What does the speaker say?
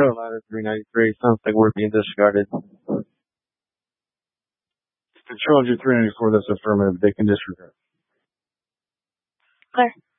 Carolina 393 sounds like we're being disregarded. Control 394, that's affirmative. They can disregard. Clear.